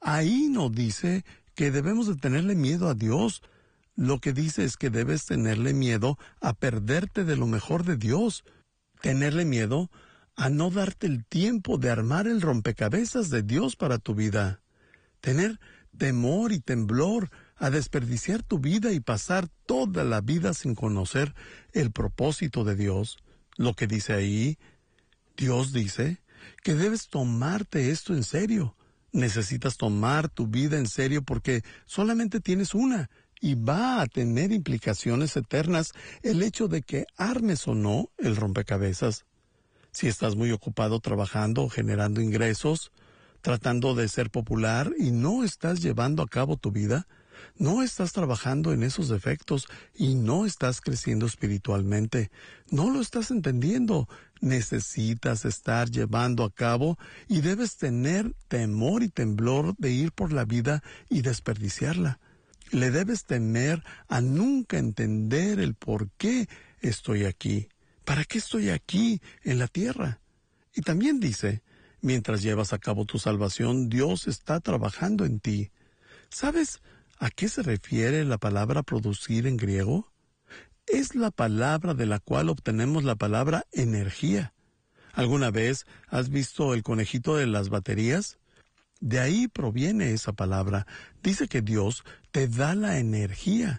Ahí no dice que debemos de tenerle miedo a Dios. Lo que dice es que debes tenerle miedo a perderte de lo mejor de Dios. Tenerle miedo a no darte el tiempo de armar el rompecabezas de Dios para tu vida. Tener temor y temblor a desperdiciar tu vida y pasar toda la vida sin conocer el propósito de Dios. Lo que dice ahí, Dios dice que debes tomarte esto en serio. Necesitas tomar tu vida en serio porque solamente tienes una y va a tener implicaciones eternas el hecho de que armes o no el rompecabezas. Si estás muy ocupado trabajando o generando ingresos, tratando de ser popular y no estás llevando a cabo tu vida, no estás trabajando en esos defectos y no estás creciendo espiritualmente. No lo estás entendiendo. Necesitas estar llevando a cabo y debes tener temor y temblor de ir por la vida y desperdiciarla. Le debes temer a nunca entender el por qué estoy aquí. ¿Para qué estoy aquí en la tierra? Y también dice, mientras llevas a cabo tu salvación, Dios está trabajando en ti. ¿Sabes a qué se refiere la palabra producir en griego? Es la palabra de la cual obtenemos la palabra energía. ¿Alguna vez has visto el conejito de las baterías? De ahí proviene esa palabra. Dice que Dios te da la energía.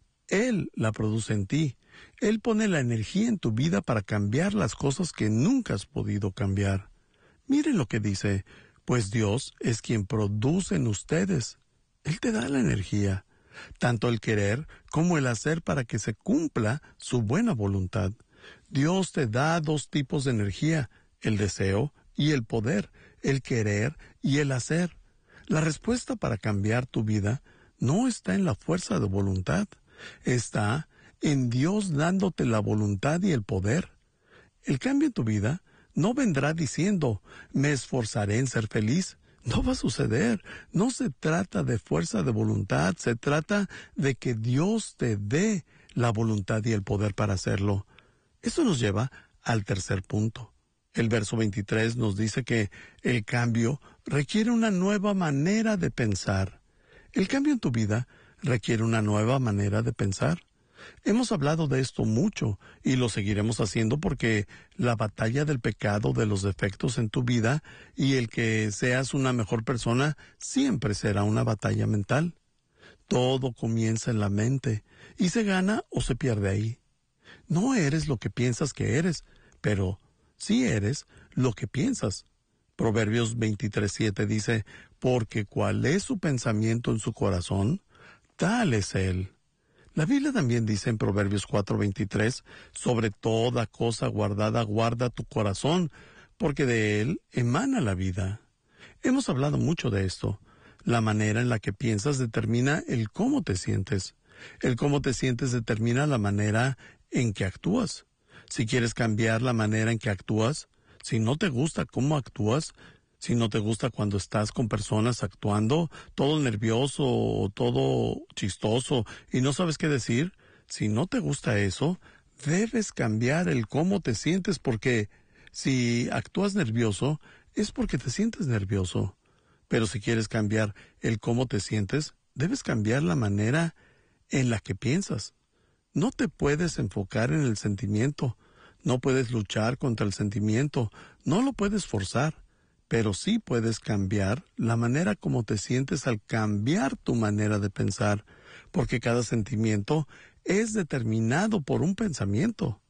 Él la produce en ti. Él pone la energía en tu vida para cambiar las cosas que nunca has podido cambiar. Miren lo que dice, pues Dios es quien produce en ustedes. Él te da la energía, tanto el querer como el hacer para que se cumpla su buena voluntad. Dios te da dos tipos de energía, el deseo y el poder, el querer y el hacer. La respuesta para cambiar tu vida no está en la fuerza de voluntad, está en Dios dándote la voluntad y el poder. El cambio en tu vida no vendrá diciendo, me esforzaré en ser feliz. No va a suceder. No se trata de fuerza de voluntad, se trata de que Dios te dé la voluntad y el poder para hacerlo. Eso nos lleva al tercer punto. El verso 23 nos dice que el cambio requiere una nueva manera de pensar. El cambio en tu vida requiere una nueva manera de pensar. Hemos hablado de esto mucho y lo seguiremos haciendo porque la batalla del pecado, de los defectos en tu vida y el que seas una mejor persona siempre será una batalla mental. Todo comienza en la mente y se gana o se pierde ahí. No eres lo que piensas que eres, pero sí eres lo que piensas. Proverbios 23:7 dice, porque cuál es su pensamiento en su corazón, tal es él. La Biblia también dice en Proverbios 4:23, sobre toda cosa guardada, guarda tu corazón, porque de él emana la vida. Hemos hablado mucho de esto. La manera en la que piensas determina el cómo te sientes. El cómo te sientes determina la manera en que actúas. Si quieres cambiar la manera en que actúas, si no te gusta cómo actúas, si no te gusta cuando estás con personas actuando todo nervioso o todo chistoso y no sabes qué decir, si no te gusta eso, debes cambiar el cómo te sientes porque si actúas nervioso es porque te sientes nervioso. Pero si quieres cambiar el cómo te sientes, debes cambiar la manera en la que piensas. No te puedes enfocar en el sentimiento, no puedes luchar contra el sentimiento, no lo puedes forzar. Pero sí puedes cambiar la manera como te sientes al cambiar tu manera de pensar, porque cada sentimiento es determinado por un pensamiento.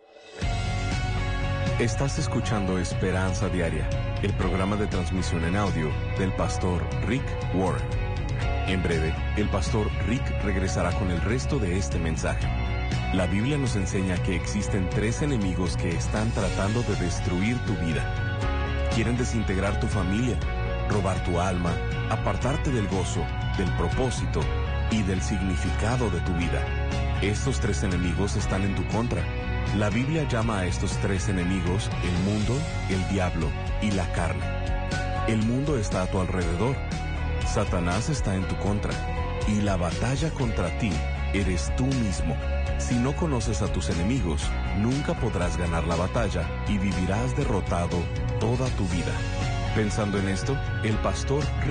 Estás escuchando Esperanza Diaria, el programa de transmisión en audio del pastor Rick Warren. En breve, el pastor Rick regresará con el resto de este mensaje. La Biblia nos enseña que existen 3 enemigos que están tratando de destruir tu vida. Quieren desintegrar tu familia, robar tu alma, apartarte del gozo, del propósito y del significado de tu vida. Estos 3 enemigos están en tu contra. La Biblia llama a estos 3 enemigos el mundo, el diablo y la carne. El mundo está a tu alrededor. Satanás está en tu contra. Y la batalla contra ti eres tú mismo. Si no conoces a tus enemigos, nunca podrás ganar la batalla y vivirás derrotado toda tu vida. Pensando en esto, el pastor